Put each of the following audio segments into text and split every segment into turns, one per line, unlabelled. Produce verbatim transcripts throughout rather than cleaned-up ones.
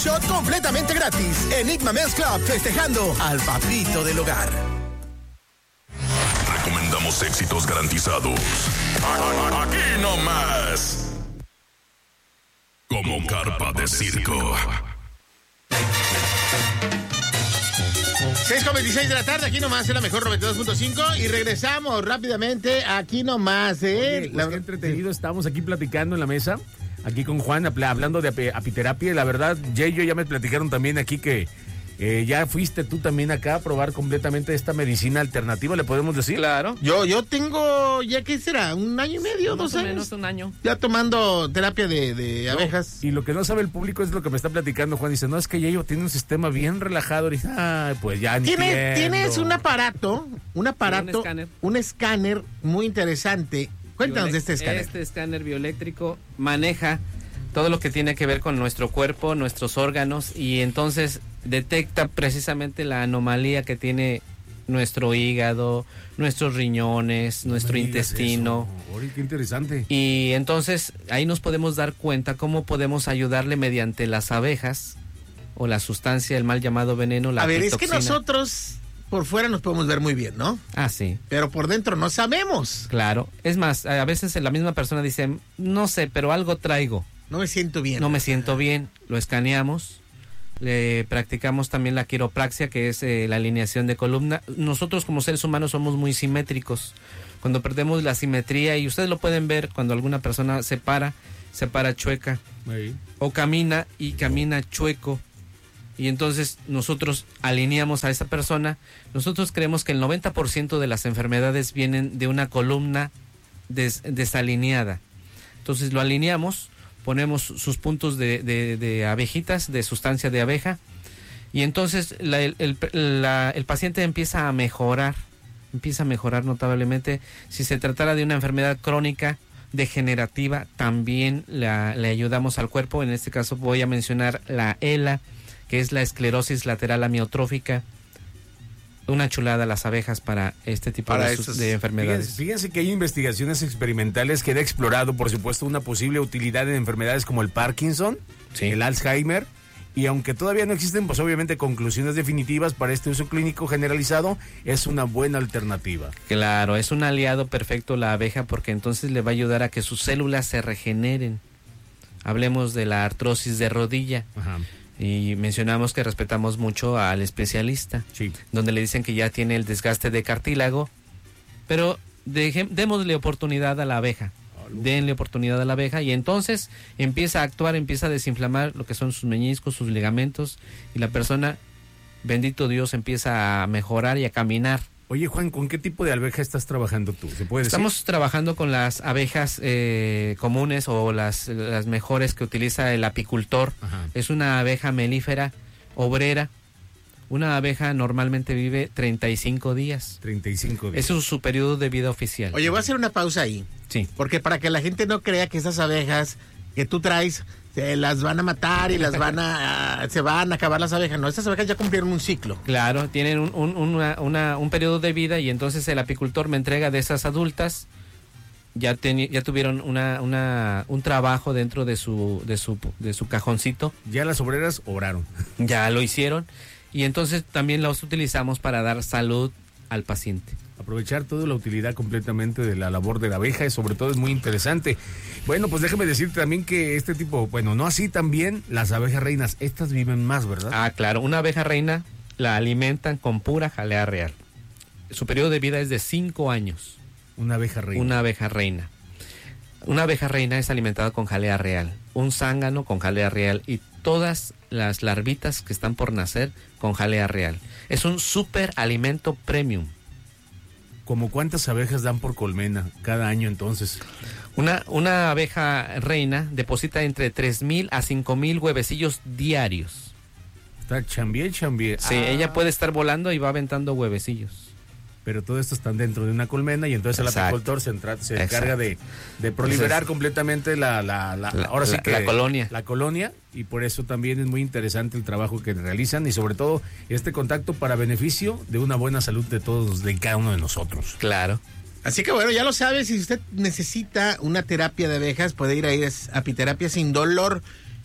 Shot completamente gratis. Enigma Men's Club, festejando al papito del hogar.
Recomendamos éxitos garantizados. Aquí nomás. Como carpa de circo.
seis con veintiséis de la tarde, aquí nomás es la mejor noventa y dos punto cinco y regresamos rápidamente aquí nomás, ¿eh?
Oye, la verdad, entretenido, sí. Estamos aquí platicando en la mesa, aquí con Juan, hablando de apiterapia, y la verdad, Jay y yo ya me platicaron también aquí que eh, ya fuiste tú también acá a probar completamente esta medicina alternativa, ¿le podemos decir?
Claro.
Yo, yo tengo, ¿ya qué será? ¿Un año y medio,
Más
dos
o
años?
menos un año.
Ya tomando terapia de, de
No,
abejas.
Y lo que no sabe el público es lo que me está platicando Juan. Dice, no, es que Yayo tiene un sistema bien relajado. Y dice, ah, pues ya entiendo.
Tienes, tienes un aparato, un aparato,
un escáner.
un escáner muy interesante. Cuéntanos
Biole-
de este escáner.
Este escáner bioeléctrico maneja todo lo que tiene que ver con nuestro cuerpo, nuestros órganos, y entonces detecta precisamente la anomalía que tiene nuestro hígado, nuestros riñones,
No
nuestro
me digas
intestino.
eso. Oye, qué interesante.
Y entonces ahí nos podemos dar cuenta cómo podemos ayudarle mediante las abejas o la sustancia, el mal llamado veneno, la
A ver, es que
aflatoxina.
nosotros por fuera nos podemos ver muy bien, ¿no?
Ah, sí.
Pero por dentro no sabemos.
Claro. Es más, a veces la misma persona dice, no sé, pero algo traigo.
No me siento bien.
No me siento bien. Lo escaneamos. Le practicamos también la quiropraxia, que es eh, la alineación de columna. Nosotros como seres humanos somos muy simétricos. Cuando perdemos la simetría, y ustedes lo pueden ver cuando alguna persona se para, se para chueca.
Ahí.
O camina y camina chueco. Y entonces nosotros alineamos a esa persona. Nosotros creemos que el noventa por ciento de las enfermedades vienen de una columna des- desalineada. Entonces lo alineamos, ponemos sus puntos de, de, de abejitas, de sustancia de abeja, y entonces la, el, el, la, el paciente empieza a mejorar, empieza a mejorar notablemente. Si se tratara de una enfermedad crónica, degenerativa, también la, le ayudamos al cuerpo. En este caso voy a mencionar la ELA, que es la esclerosis lateral amiotrófica. Una chulada las abejas para este tipo
Para
de,
estos-
de enfermedades.
Fíjense, fíjense que hay investigaciones experimentales que han explorado, por supuesto, una posible utilidad en enfermedades como el Parkinson,
Sí.
el Alzheimer, y aunque todavía no existen, pues obviamente conclusiones definitivas para este uso clínico generalizado, es una buena alternativa.
Claro, es un aliado perfecto la abeja, porque entonces le va a ayudar a que sus células se regeneren. Hablemos de la artrosis de rodilla.
Ajá.
Y mencionamos que respetamos mucho al especialista,
Sí.
donde le dicen que ya tiene el desgaste de cartílago, pero deje- démosle oportunidad a la abeja, denle oportunidad a la abeja, y entonces empieza a actuar, empieza a desinflamar lo que son sus meñiscos, sus ligamentos, y la persona, bendito Dios, empieza a mejorar y a caminar.
Oye, Juan, ¿con qué tipo de abeja estás trabajando tú? ¿Se puede decir?
Estamos trabajando con las abejas eh, comunes, o las, las mejores que utiliza el apicultor.
Ajá.
Es una abeja melífera obrera. Una abeja normalmente vive treinta y cinco días.
treinta y cinco días.
Eso es su periodo de vida oficial.
Oye, voy a hacer una pausa ahí.
Sí.
Porque para que la gente no crea que esas abejas que tú traes se las van a matar y las van a, a- se van a acabar las abejas. No, estas abejas ya cumplieron un ciclo.
Claro, tienen un, un, una- una- un periodo de vida, y entonces el apicultor me entrega de esas adultas. Ya, teni- ya tuvieron una, una, un trabajo dentro de su, de, su, de su cajoncito.
Ya las obreras obraron.
Ya lo hicieron. Y entonces también los utilizamos para dar salud al paciente.
Aprovechar toda la utilidad completamente de la labor de la abeja, y sobre todo es muy interesante. Bueno, pues déjame decirte también que este tipo, bueno, no así también las abejas reinas, estas viven más, ¿verdad?
Ah, claro, una abeja reina la alimentan con pura jalea real. Su periodo de vida es de cinco años.
Una abeja reina.
Una abeja reina. Una abeja reina es alimentada con jalea real, un zángano con jalea real, y todas las larvitas que están por nacer con jalea real. Es un super alimento premium.
¿Como cuántas abejas dan por colmena cada año entonces?
Una, una abeja reina deposita entre tres mil a cinco mil huevecillos diarios.
Está chambié, chambié.
Sí,
Ah,
ella puede estar volando y va aventando huevecillos.
Pero todo esto están dentro de una colmena, y entonces el
Exacto.
apicultor se, entra- se
Exacto.
encarga de, de proliferar
Entonces,
completamente la, la, la,
la-
ahora sí
la-
que
la colonia.
La colonia, y por eso también es muy interesante el trabajo que realizan, y sobre todo este contacto para beneficio de una buena salud de todos, de cada uno de nosotros.
Claro.
Así que bueno, ya lo sabe, si usted necesita una terapia de abejas, puede ir ahí a Apiterapia sin dolor.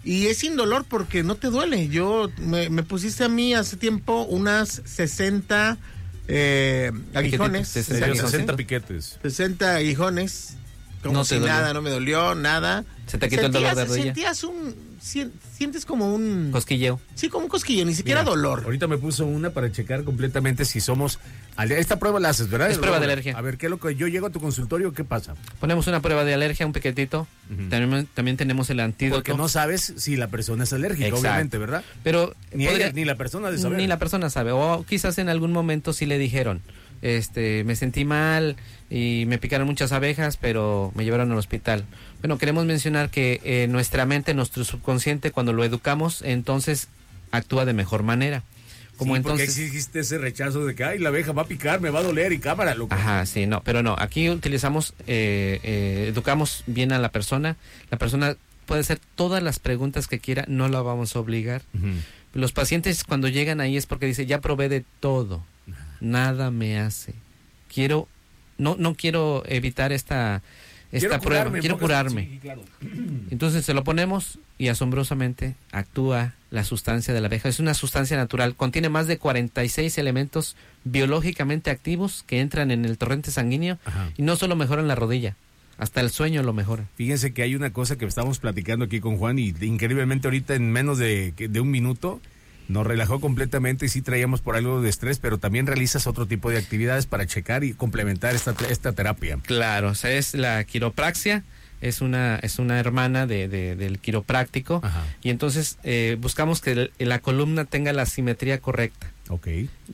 Y es sin dolor porque no te duele. Yo me, me pusiste a mí hace tiempo unas sesenta eh, aguijones.
sesenta, sesenta piquetes.
sesenta aguijones. Como
No
si
te dolió.
nada, no me dolió, nada.
¿Se te quitó el dolor de
Sentías-
rodilla?
Sentías un... sien- Sientes como un...
Cosquilleo.
Sí, como un cosquillo, ni siquiera
Mira,
dolor.
Ahorita me puso una para checar completamente si somos... ale- Esta prueba la haces, ¿verdad?
Es prueba de alergia.
A ver, ¿qué es lo que yo llego a tu consultorio? ¿Qué pasa?
Ponemos una prueba de alergia, un piquetito.
Ujú.
también, también tenemos el antídoto.
Porque no sabes si la persona es alérgica,
Exacto.
obviamente, ¿verdad?
Pero
Ni,
podría-
ella, ni la persona de saber.
Ni la persona sabe. O quizás en algún momento sí le dijeron, este, me sentí mal y me picaron muchas abejas, pero me llevaron al hospital. Bueno, queremos mencionar que eh, nuestra mente, nuestro subconsciente, cuando lo educamos, entonces actúa de mejor manera. Como
Sí,
entonces...
porque existe ese rechazo de que, ay, la abeja va a picar, me va a doler y cámara, loco.
Ajá, sí, no, pero no, aquí utilizamos, eh, eh, educamos bien a la persona. La persona puede hacer todas las preguntas que quiera, no la vamos a obligar.
Ujú.
Los pacientes cuando llegan ahí es porque dice, ya probé de todo, nada me hace. Quiero, no, no quiero evitar esta, esta
Quiero
prueba,
curarme,
quiero
porque-
curarme.
sí, claro.
Entonces se lo ponemos y asombrosamente actúa la sustancia de la abeja. Es una sustancia natural, contiene más de cuarenta y seis elementos biológicamente activos que entran en el torrente sanguíneo
Ajá.
y no solo mejoran la rodilla, hasta el sueño lo mejora.
Fíjense que hay una cosa que estábamos platicando aquí con Juan y increíblemente ahorita en menos de, de un minuto nos relajó completamente y sí traíamos por algo de estrés, pero también realizas otro tipo de actividades para checar y complementar esta, esta terapia.
Claro, o sea, es la quiropraxia, es una, es una hermana de, de- del quiropráctico.
Ajá.
Y entonces eh, buscamos que el- la columna tenga la simetría correcta.
Ok.